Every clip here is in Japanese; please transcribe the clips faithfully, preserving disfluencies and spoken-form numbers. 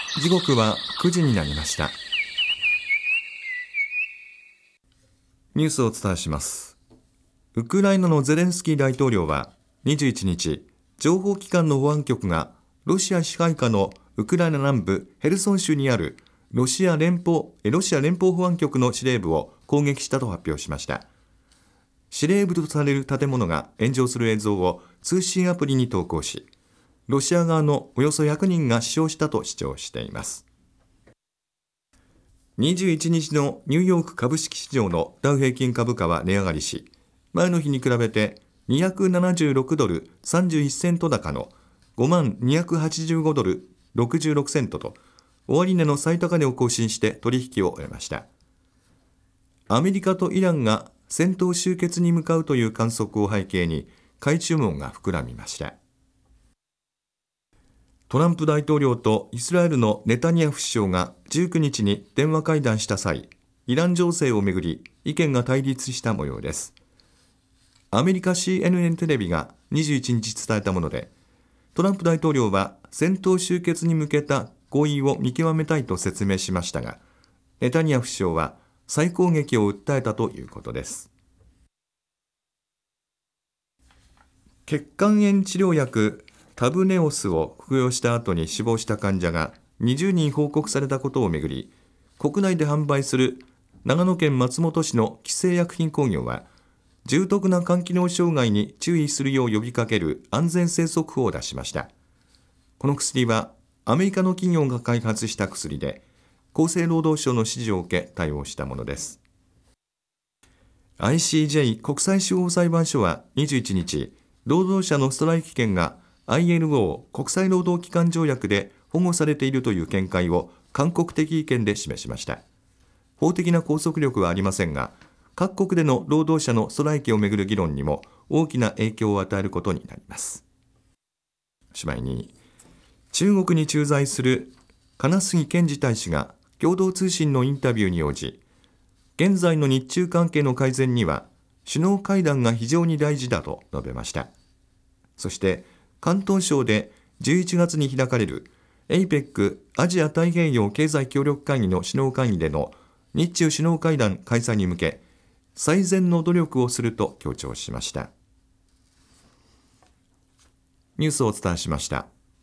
時刻はくじになりました。ニュースをお伝えします。ウクライナのゼレンスキー大統領はにじゅういちにち、情報機関の保安局がロシア支配下のウクライナ南部ヘルソン州にあるロシア連邦、ロシア連邦保安局の司令部を攻撃したと発表しました。司令部とされる建物が炎上する映像を通信アプリに投稿し、ロシア側のおよそひゃくにんが死傷したと主張しています。にじゅういちにちのニューヨーク株式市場のダウ平均株価は値上がりし、前の日に比べてにひゃくななじゅうろくドルさんじゅういっセント高のごまんにひゃくはちじゅうごドルろくじゅうろくセントと終値の最高値を更新して取引を終えました。アメリカとイランが戦闘終結に向かうという観測を背景に買い注文が膨らみました。トランプ大統領とイスラエルのネタニヤフ首相がじゅうくにちに電話会談した際、イラン情勢をめぐり意見が対立した模様です。アメリカ シーエヌエヌ テレビがにじゅういちにち伝えたもので、トランプ大統領は戦闘終結に向けた合意を見極めたいと説明しましたが、ネタニヤフ首相は再攻撃を訴えたということです。血管炎治療薬タブネオスを服用した後に死亡した患者がにじゅうにん報告されたことをめぐり、国内で販売する長野県松本市の規制薬品工業は、重篤な肝機能障害に注意するよう呼びかける安全性速報を出しました。この薬はアメリカの企業が開発した薬で、厚生労働省の指示を受け対応したものです。アイシージェイ 国際司法裁判所はにじゅういちにち、労働者のストライキ権が アイエルオー 国際労働機関条約で保護されているという見解を勧告的意見で示しました。法的な拘束力はありませんが、各国での労働者のストライキをめぐる議論にも大きな影響を与えることになります。おしまいに、中国に駐在する金杉健治大使が共同通信のインタビューに応じ、現在の日中関係の改善には首脳会談が非常に大事だと述べました。そして広東省でじゅういちがつに開かれる エイペック アジア太平洋経済協力会議の首脳会議での日中首脳会談開催に向け最善の努力をすると強調しました。ニュースをお伝えしました。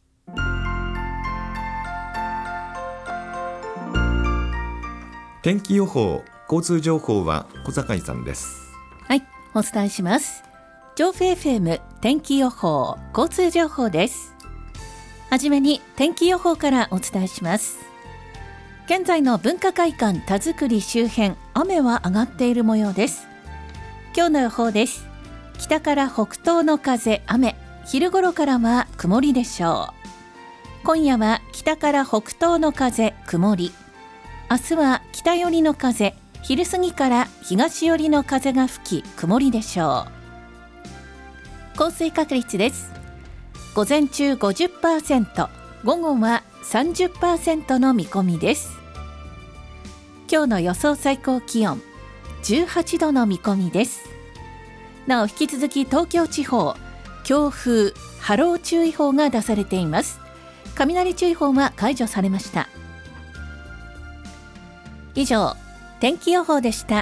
天気予報、交通情報は小坂井さんです。 はい、お伝えします。調布 エフエム 天気予報、交通情報です。はじめに天気予報からお伝えします。現在の文化会館田作周辺、雨は上がっている模様です。今日の予報です。北から北東の風、雨、昼頃からは曇りでしょう。今夜は北から北東の風、曇り。明日は北寄りの風、昼過ぎから東寄りの風が吹き、曇りでしょう。降水確率です。午前中 ごじゅっパーセント、午後は さんじゅっパーセント の見込みです。今日の予想最高気温じゅうはちどの見込みです。なお引き続き東京地方、強風・波浪注意報が出されています。雷注意報は解除されました。以上、天気予報でした。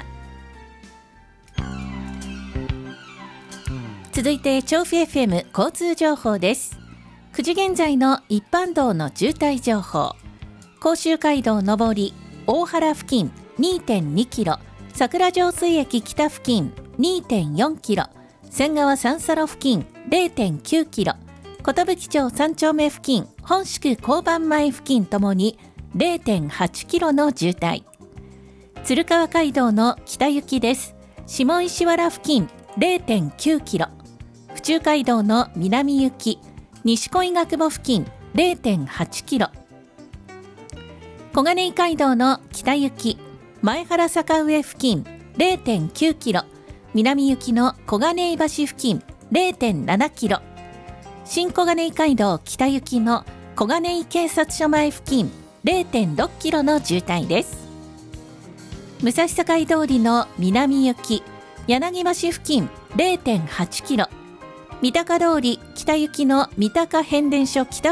続いて調布 エフエム 交通情報です。くじ現在の一般道の渋滞情報。甲州街道上り大原付近 にてんにキロ、桜上水駅北付近 にてんよんキロ、仙川三叉路付近 れいてんきゅうキロ、寿町三丁目付近本宿交番前付近ともに れいてんはちキロの渋滞。鶴川街道の北行きです。下石原付近 れいてんきゅうキロ、府中街道の南行き西小井学母付近 れいてんはちキロ、小金井街道の北行き前原坂上付近 れいてんきゅうキロ、南行きの小金井橋付近 れいてんななキロ、新小金井街道北行きの小金井警察署前付近 れいてんろっキロの渋滞です。武蔵境通りの南行き柳橋付近 れいてんはちキロ、三鷹通り北行きの三鷹変電所北